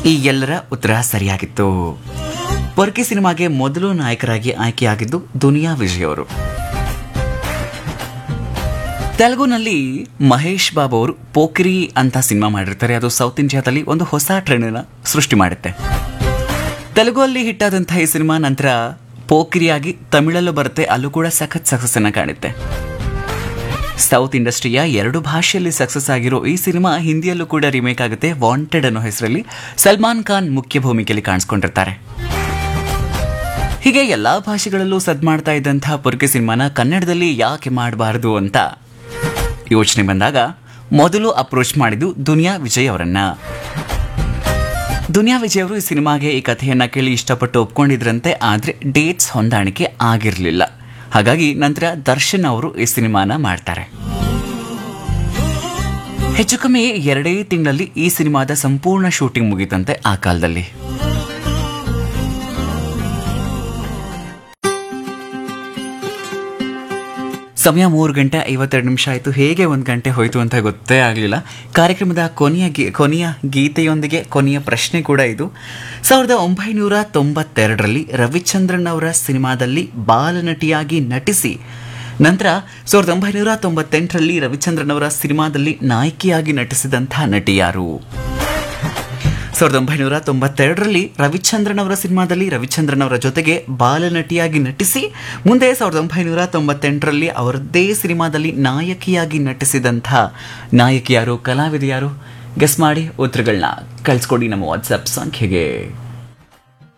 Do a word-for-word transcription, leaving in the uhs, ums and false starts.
ಈ ಎಲ್ಲರ ಉತ್ತರ ಸರಿಯಾಗಿತ್ತು. ಪೊರ್ಕಿ ಸಿನಿಮಾಗೆ ಮೊದಲು ನಾಯಕರಾಗಿ ಆಯ್ಕೆಯಾಗಿದ್ದು ದುನಿಯಾ ವಿಜಯ್ ಅವರು. ತೆಲುಗುನಲ್ಲಿ ಮಹೇಶ್ ಬಾಬು ಅವರು ಪೋಖ್ರಿ ಅಂತ ಸಿನಿಮಾ ಮಾಡಿರ್ತಾರೆ. ಅದು ಸೌತ್ ಇಂಡಿಯಾದಲ್ಲಿ ಒಂದು ಹೊಸ ಟ್ರೆಂಡ್ ಸೃಷ್ಟಿ ಮಾಡುತ್ತೆ. ತೆಲುಗಲ್ಲಿ ಹಿಟ್ ಆದಂತಹ ಈ ಸಿನಿಮಾ ನಂತರ ಪೋಖ್ರಿಯಾಗಿ ತಮಿಳಲ್ಲೂ ಬರುತ್ತೆ, ಅಲ್ಲೂ ಕೂಡ ಸಖತ್ ಸಕ್ಸಸ್ ಅನ್ನ ಕಾಣುತ್ತೆ. ಸೌತ್ ಇಂಡಸ್ಟ್ರಿಯ ಎರಡು ಭಾಷೆಯಲ್ಲಿ ಸಕ್ಸಸ್ ಆಗಿರೋ ಈ ಸಿನಿಮಾ ಹಿಂದಿಯಲ್ಲೂ ಕೂಡ ರಿಮೇಕ್ ಆಗುತ್ತೆ. ವಾಂಟೆಡ್ ಅನ್ನೋ ಹೆಸರಲ್ಲಿ ಸಲ್ಮಾನ್ ಖಾನ್ ಮುಖ್ಯ ಭೂಮಿಕೆಯಲ್ಲಿ ಕಾಣಿಸ್ಕೊಂಡಿರ್ತಾರೆ. ಹೀಗೆ ಎಲ್ಲಾ ಭಾಷೆಗಳಲ್ಲೂ ಸದ್ ಮಾಡ್ತಾ ಇದ್ದಂತಹ ಪೊರ್ಕಿ ಸಿನಿಮಾನ ಕನ್ನಡದಲ್ಲಿ ಯಾಕೆ ಮಾಡಬಾರದು ಅಂತ ಯೋಚನೆ ಬಂದಾಗ ಮೊದಲು ಅಪ್ರೋಚ್ ಮಾಡಿದ್ದು ದುನಿಯಾ ವಿಜಯ್ ಅವರನ್ನ. ದುನಿಯಾ ವಿಜಯ್ ಅವರು ಈ ಸಿನಿಮಾಗೆ ಈ ಕಥೆಯನ್ನ ಕೇಳಿ ಇಷ್ಟಪಟ್ಟು ಒಪ್ಕೊಂಡಿದ್ರಂತೆ. ಆದ್ರೆ ಡೇಟ್ಸ್ ಹೊಂದಾಣಿಕೆ ಆಗಿರಲಿಲ್ಲ. ಹಾಗಾಗಿ ನಂತರ ದರ್ಶನ್ ಅವರು ಈ ಸಿನಿಮಾನ ಮಾಡ್ತಾರೆ. ಹೆಚ್ಚು ಕಮ್ಮಿ ಎರಡೇ ತಿಂಗಳಲ್ಲಿ ಈ ಸಿನಿಮಾದ ಸಂಪೂರ್ಣ ಶೂಟಿಂಗ್ ಮುಗಿತಂತೆ ಆ ಕಾಲದಲ್ಲಿ. ಸಮಯ ಮೂರು ಗಂಟೆ ಐವತ್ತೆರಡು ನಿಮಿಷ ಆಯಿತು. ಹೇಗೆ ಒಂದು ಗಂಟೆ ಹೋಯಿತು ಅಂತ ಗೊತ್ತೇ ಆಗಲಿಲ್ಲ. ಕಾರ್ಯಕ್ರಮದ ಕೊನೆಯ ಗಿ ಕೊನೆಯ ಗೀತೆಯೊಂದಿಗೆ ಕೊನೆಯ ಪ್ರಶ್ನೆ ಕೂಡ ಇದು. ಸಾವಿರದ ಒಂಬೈನೂರ ತೊಂಬತ್ತೆರಡರಲ್ಲಿ ರವಿಚಂದ್ರನ್ ಅವರ ಸಿನಿಮಾದಲ್ಲಿ ಬಾಲನಟಿಯಾಗಿ ನಟಿಸಿ ನಂತರ ಸಾವಿರದ ಒಂಬೈನೂರ ತೊಂಬತ್ತೆಂಟರಲ್ಲಿ ರವಿಚಂದ್ರನ್ ಅವರ ಸಿನಿಮಾದಲ್ಲಿ ನಾಯಕಿಯಾಗಿ ನಟಿಸಿದಂಥ ನಟಿ ಯಾರು? ಸಾವಿರದ ಒಂಬೈನೂರ ತೊಂಬತ್ತೆರಡರಲ್ಲಿ ರವಿಚಂದ್ರನ್ ಅವರ ಸಿನಿಮಾದಲ್ಲಿ ರವಿಚಂದ್ರನ್ ಅವರ ಜೊತೆಗೆ ಬಾಲನಟಿಯಾಗಿ ನಟಿಸಿ ಮುಂದೆ ಸಾವಿರದ ಒಂಬೈನೂರ ತೊಂಬತ್ತೆಂಟರಲ್ಲಿ ಅವರದ್ದೇ ಸಿನಿಮಾದಲ್ಲಿ ನಾಯಕಿಯಾಗಿ ನಟಿಸಿದಂಥ ನಾಯಕಿ ಯಾರು, ಕಲಾವಿದ ಯಾರು? ಗೆಸ್ ಮಾಡಿ ಉತ್ತರಗಳನ್ನ ಕಳಿಸ್ಕೊಡಿ ನಮ್ಮ ವಾಟ್ಸಪ್ ಸಂಖ್ಯೆಗೆ.